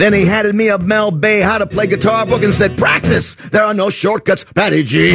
Then he handed me a Mel Bay how to play guitar book and said, practice. There are no shortcuts, Patty G.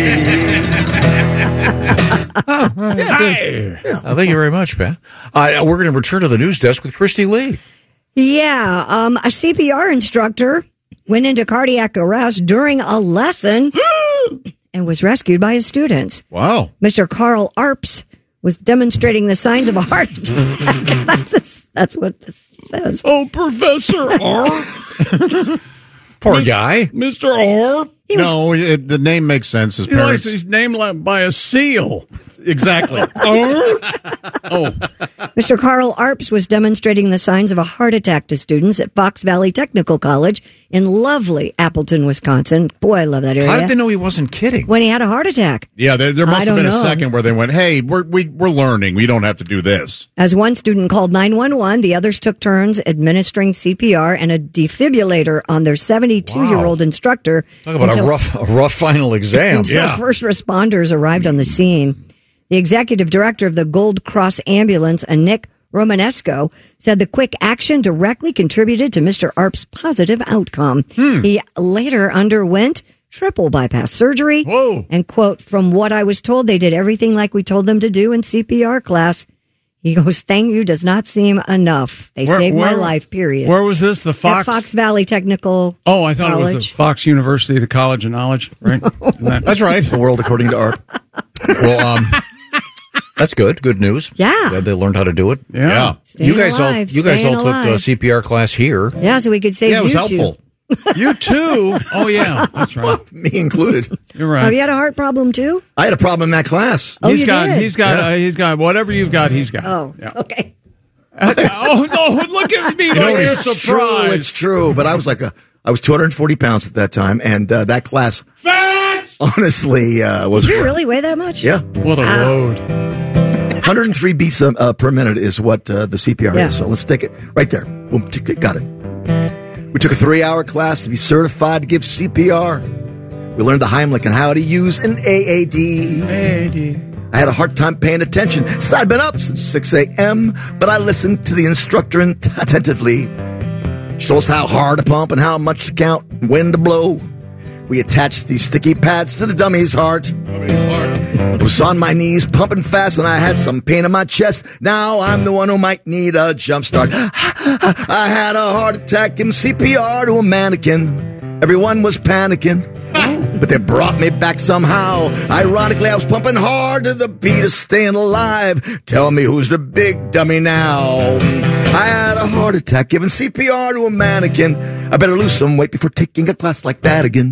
Hey. Thank you very much, Pat. We're going to return to the news desk with Christy Lee. Yeah, a CPR instructor went into cardiac arrest during a lesson and was rescued by his students. Wow. Mr. Carl Arps was demonstrating the signs of a heart attack. That's what this says. Oh, Professor Arp. Poor guy. Mr. Arp. The name makes sense. His parents. He's named by a seal. Exactly. Mr. Carl Arps was demonstrating the signs of a heart attack to students at Fox Valley Technical College in lovely Appleton, Wisconsin. Boy, I love that area. How did they know he wasn't kidding? When he had a heart attack. Yeah, there must have been a second where they went, hey, we're learning. We don't have to do this. As one student called 911, the others took turns administering CPR and a defibrillator on their 72-year-old instructor. Talk about a rough final exam. Until first responders arrived on the scene. The executive director of the Gold Cross Ambulance, Nick Romanesco, said the quick action directly contributed to Mr. Arp's positive outcome. He later underwent triple bypass surgery. Whoa. And, quote, from what I was told, they did everything like we told them to do in CPR class. He goes, thank you does not seem enough. They saved my life, period. Where was this? The Fox? At Fox Valley Technical Oh, I thought College. it was the Fox University, the College of Knowledge, right? That's right. The world according to Arp. Well, that's good. Good news. Yeah. Glad they learned how to do it. Yeah. Staying alive, you guys all took alive. a CPR class here. Yeah, so we could save Yeah, it was you helpful. two. You too? Oh, yeah. That's right. Me included. You're Oh, right. you had a heart problem too? I had a problem in that class. Oh, you did? He's got whatever you've got, he's got. Oh, Yeah. okay. Oh, no, look at me like you're It's true. surprised. It's true. But I was 240 pounds at that time, and that class, honestly, was. Did you really weigh that much? Yeah. What a load. 103 beats per minute is what the CPR Yeah. is. So let's take it right there. Boom, got it. We took a 3-hour class to be certified to give CPR. We learned the Heimlich and how to use an AAD. I had a hard time paying attention, so I'd been up since 6 a.m., but I listened to the instructor attentively. She told us how hard to pump and how much to count and when to blow. We attached these sticky pads to the dummy's heart. I was on my knees, pumping fast, and I had some pain in my chest. Now I'm the one who might need a jump start. I had a heart attack, giving CPR to a mannequin. Everyone was panicking, but they brought me back somehow. Ironically, I was pumping hard to the beat of Staying Alive. Tell me who's the big dummy now. I had a heart attack, giving CPR to a mannequin. I better lose some weight before taking a class like that again.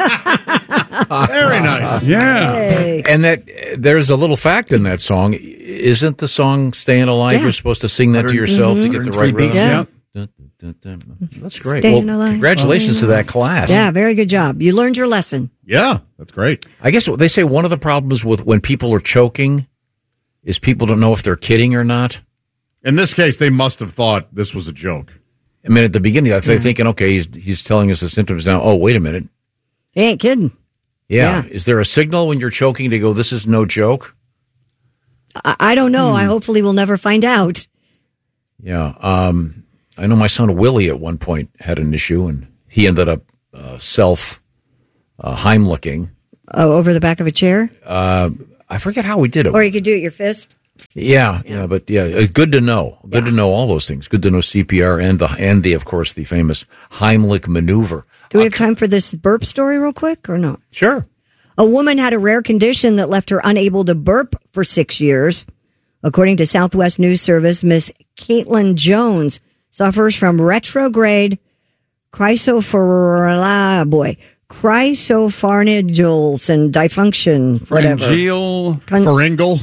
Very nice. Yeah. Hey. And there's a little fact in that song. Isn't the song Staying Alive? Yeah. You're supposed to sing that to yourself to get the right beats. rhythm. Yeah. That's great. Staying Well, alive. congratulations to that class. Yeah, very good job. You learned your lesson. Yeah, that's great. I guess they say one of the problems with when people are choking is people don't know if they're kidding or not. In this case, they must have thought this was a joke. I mean, at the beginning, they're thinking, okay, he's telling us the symptoms now. Oh, wait a minute. He ain't kidding. Yeah. Yeah. Is there a signal when you're choking to go, this is no joke? I don't know. I hopefully will never find out. Yeah. I know my son Willie at one point had an issue, and he ended up Heimliching. Oh, over the back of a chair? I forget how we did it. Or you could do it with your fist? Yeah, but good to know. Good to know all those things. Good to know CPR and the of course the famous Heimlich maneuver. Do we have time for this burp story real quick or no? Sure. A woman had a rare condition that left her unable to burp for 6 years. According to Southwest News Service, Miss Caitlin Jones suffers from retrograde chrysopharyngeals and dysfunction, whatever. Pharyngeal.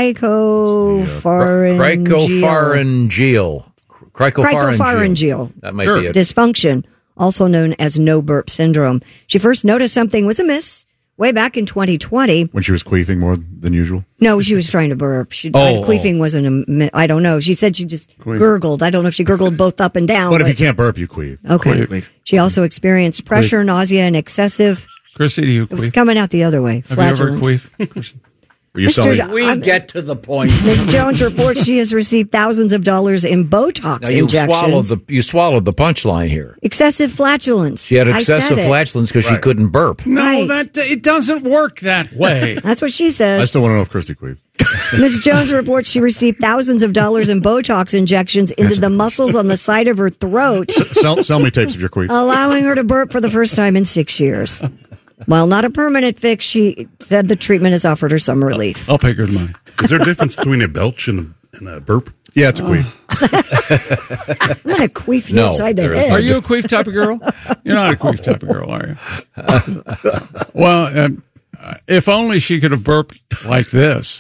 Cricopharyngeal. That might be it. Dysfunction, also known as no burp syndrome. She first noticed something was amiss way back in 2020. When she was queefing more than usual? No, she was trying to burp. Queefing wasn't I don't know. She said she just gurgled. I don't know if she gurgled both up and down. But if you can't burp, you queef. Okay. Queef. She also experienced pressure, nausea, and excessive. Chrissy, do you It was queef? coming out the other way. Have you ever Flatulence. queef? Were you Mr. selling? We get to the point. Ms. Jones reports she has received thousands of dollars in Botox Now, you injections. swallowed the punchline here. Excessive flatulence. She had I said excessive it. flatulence because she Right. couldn't burp. No, Right. it doesn't work that way. That's what she I says. still want to know if Christy Queeve. Ms. Jones reports she received thousands of dollars in Botox injections into the muscles on the side of her throat, Sell me tapes of your Queeve. allowing her to burp for the first time in 6 years. While not a permanent fix, she said the treatment has offered her some relief. I'll pay good money. Is there a difference between a belch and a burp? Yeah, it's a Queeve. I'm going to queef you No, upside the there is head. no Are you a queef type of girl? You're not a queef type of girl, are you? Well, if only she could have burped like this.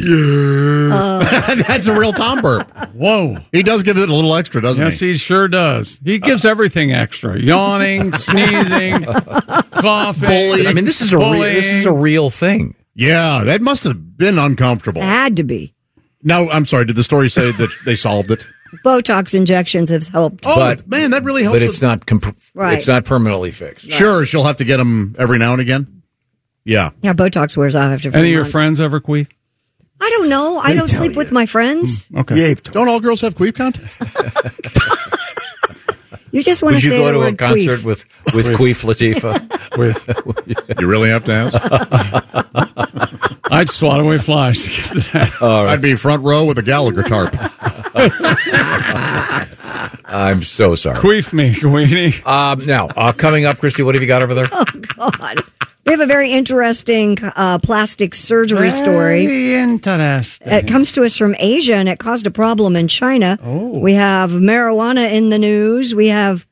That's a real Tom burp. Whoa. He does give it a little extra, doesn't Yes, he? he sure does. He gives everything extra. Yawning, sneezing, coughing. I mean, this is a real thing. Yeah, that must have been uncomfortable. It had to be. Now, I'm sorry, did the story say that they solved it? Botox injections have helped. Oh, But- man, that really helps. But it's not Right. it's not permanently fixed. Sure, she'll have to get them every now and again. Yeah. Yeah, Botox wears off after 4 Any of your months. friends ever queef? I don't know. I don't tell sleep you. with my friends. Okay. Yeah, Don't all girls have Queeve contests? You just want Would to you say go the to a word concert queef. with Queef Latifah? You really have to ask? I'd swat away flies to get to that. I'd be front row with a Gallagher tarp. I'm so sorry. Queef me, Queenie. Now, coming up, Christy, what have you got over there? God. We have a very interesting plastic surgery story. Very interesting. It comes to us from Asia, and it caused a problem in China. We have marijuana in the news. We have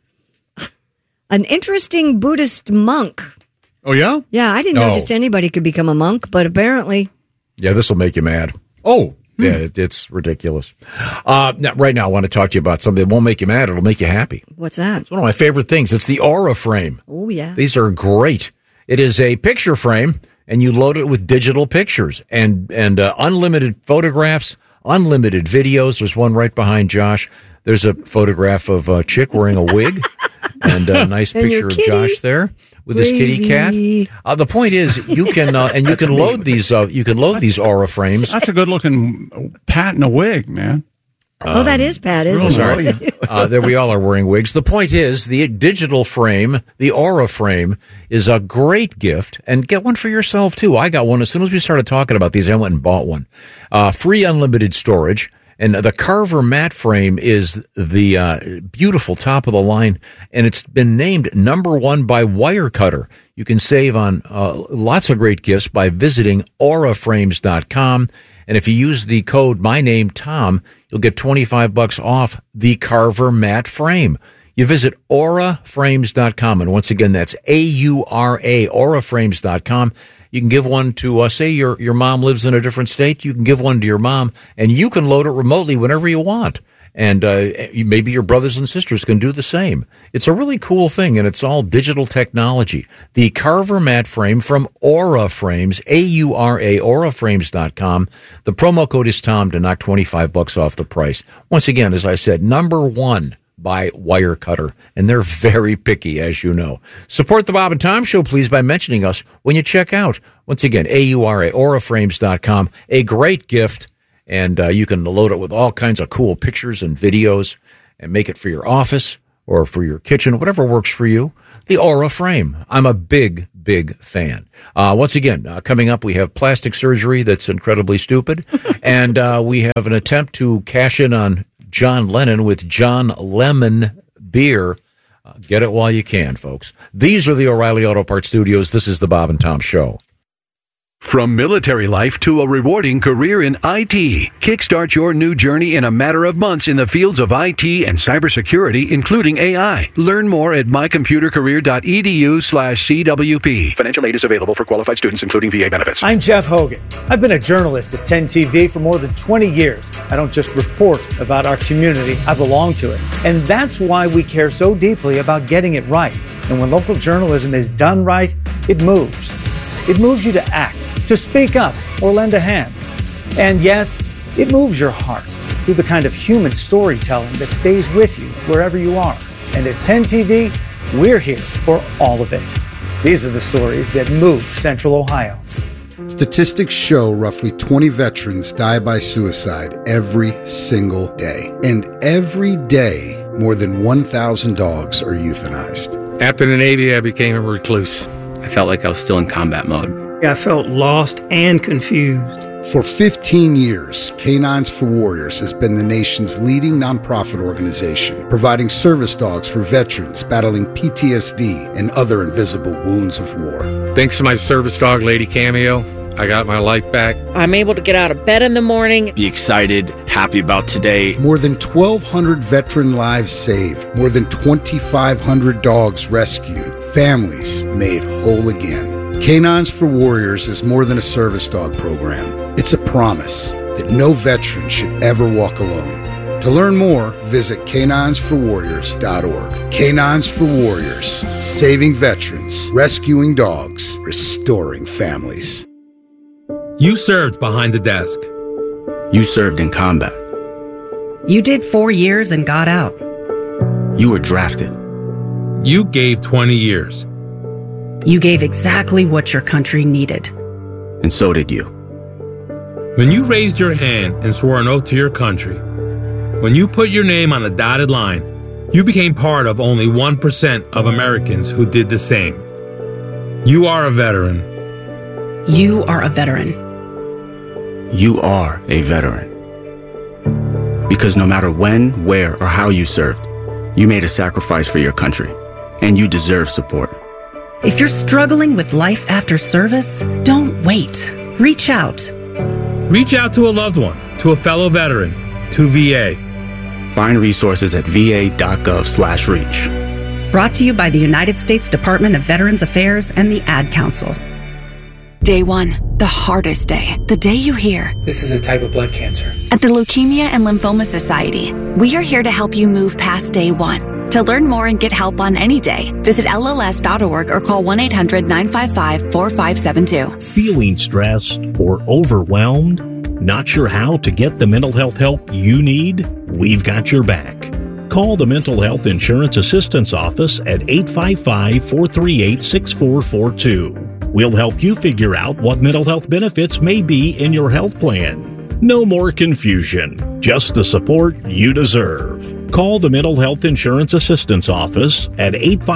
an interesting Buddhist monk. Oh, yeah? Yeah, I didn't know Oh. just anybody could become a monk, but apparently. Yeah, this will make you mad. Oh, Yeah, it's ridiculous. Now, right now, I want to talk to you about something that won't make you mad. It'll make you happy. What's that? It's one of my favorite things. It's the Aura Frame. Oh, yeah. These are great. It is a picture frame, and you load it with digital pictures and unlimited photographs, unlimited videos. There's one right behind Josh. There's a photograph of a chick wearing a wig, and a nice And picture your of kitty. Josh there with his kitty cat. The point is, you can you can load these. You can load these Aura frames. That's a good looking Pat in a wig, man. Oh, that is Pat, isn't it? There we all are wearing wigs. The point is, the digital frame, the Aura frame, is a great gift, and get one for yourself too. I got one as soon as we started talking about these. I went and bought one. Free unlimited storage, and the Carver matte frame is the beautiful top of the line, and it's been named #1 by Wirecutter. You can save on lots of great gifts by visiting auraframes.com. And if you use the code MyNameTom, you'll get $25 off the Carver matte frame. You visit auraframes.com. And once again, that's AURA, auraframes.com. You can give one to, say your mom lives in a different state. You can give one to your mom, and you can load it remotely whenever you want. And maybe your brothers and sisters can do the same. It's a really cool thing, and it's all digital technology. The Carver matte frame from Aura Frames, AURA, auraframes.com. The promo code is Tom to knock $25 off the price. Once again, as I said, #1 by Wirecutter, and they're very picky, as you know. Support the Bob and Tom Show, please, by mentioning us when you check out. Once again, AURA, auraframes.com. A great gift. And you can load it with all kinds of cool pictures and videos and make it for your office or for your kitchen, whatever works for you. The Aura Frame. I'm a big, big fan. Once again, coming up, we have plastic surgery that's incredibly stupid. And we have an attempt to cash in on John Lennon with John Lemon beer. Get it while you can, folks. These are the O'Reilly Auto Parts Studios. This is the Bob and Tom Show. From military life to a rewarding career in IT, kickstart your new journey in a matter of months in the fields of IT and cybersecurity, including AI. Learn more at mycomputercareer.edu/CWP. Financial aid is available for qualified students, including VA benefits. I'm Jeff Hogan. I've been a journalist at 10 TV for more than 20 years. I don't just report about our community, I belong to it. And that's why we care so deeply about getting it right. And when local journalism is done right, it moves. It moves you to act, to speak up, or lend a hand. And yes, it moves your heart through the kind of human storytelling that stays with you wherever you are. And at 10 TV, we're here for all of it. These are the stories that move Central Ohio. Statistics show roughly 20 veterans die by suicide every single day. And every day, more than 1,000 dogs are euthanized. After the Navy, I became a recluse. I felt like I was still in combat mode. I felt lost and confused. For 15 years, Canines for Warriors has been the nation's leading nonprofit organization, providing service dogs for veterans battling PTSD and other invisible wounds of war. Thanks to my service dog, Lady Cameo, I got my life back. I'm able to get out of bed in the morning. Be excited, happy about today. More than 1,200 veteran lives saved. More than 2,500 dogs rescued. Families made whole again. Canines for Warriors is more than a service dog program. It's a promise that no veteran should ever walk alone. To learn more, visit caninesforwarriors.org. Canines for Warriors, saving veterans, rescuing dogs, restoring families. You served behind the desk. You served in combat. You did 4 years and got out. You were drafted. You gave 20 years. You gave exactly what your country needed. And so did you. When you raised your hand and swore an oath to your country, when you put your name on a dotted line, you became part of only 1% of Americans who did the same. You are a veteran. You are a veteran. You are a veteran. Because no matter when, where, or how you served, you made a sacrifice for your country, and you deserve support. If you're struggling with life after service, don't wait. Reach out. Reach out to a loved one, to a fellow veteran, to VA. Find resources at va.gov/reach. Brought to you by the United States Department of Veterans Affairs and the Ad Council. Day 1, the hardest day, the day you hear, This is a type of blood cancer. At the Leukemia and Lymphoma Society, we are here to help you move past day 1. To learn more and get help on any day, visit LLS.org or call 1-800-955-4572. Feeling stressed or overwhelmed? Not sure how to get the mental health help you need? We've got your back. Call the Mental Health Insurance Assistance Office at 855-438-6442. We'll help you figure out what mental health benefits may be in your health plan. No more confusion, just the support you deserve. Call the Mental Health Insurance Assistance Office at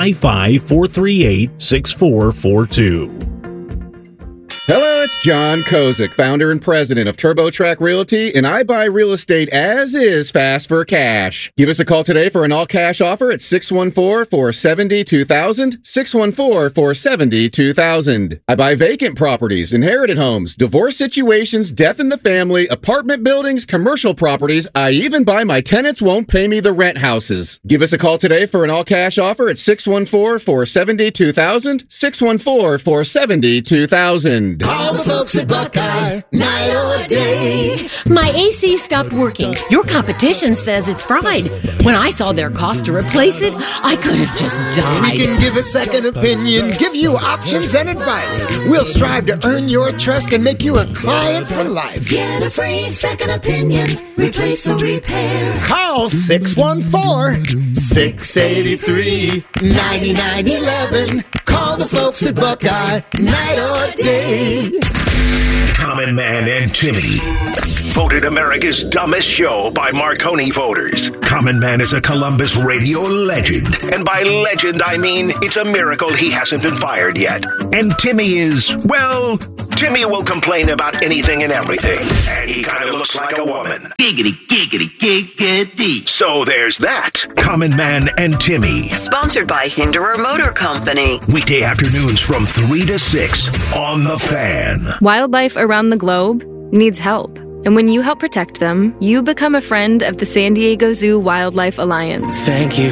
855-438-6442. Hello, it's John Kozik, founder and president of TurboTrack Realty, and I buy real estate as is fast for cash. Give us a call today for an all-cash offer at 614-470-2000, 614-470-2000. I buy vacant properties, inherited homes, divorce situations, death in the family, apartment buildings, commercial properties. I even buy my tenants won't pay me the rent houses. Give us a call today for an all-cash offer at 614-470-2000, 614-470-2000. Call the folks at Buckeye, night or day. My AC stopped working. Your competition says it's fried. When I saw their cost to replace it, I could have just died. We can give a second opinion, give you options and advice. We'll strive to earn your trust and make you a client for life. Get a free second opinion. Replace or repair. Call 614-683-9911. Call the folks at Buckeye, night or day. Common Man and Timmy. Voted America's dumbest show by Marconi voters. Common Man is a Columbus radio legend. And by legend, I mean it's a miracle he hasn't been fired yet. And Timmy is, well, Timmy will complain about anything and everything. And he kind of looks like a woman. Giggity, giggity, giggity. So there's that. Common Man and Timmy. Sponsored by Hinderer Motor Company. Weekday afternoons from 3 to 6 on The Fan. Wildlife around the globe needs help. And when you help protect them, you become a friend of the San Diego Zoo Wildlife Alliance. Thank you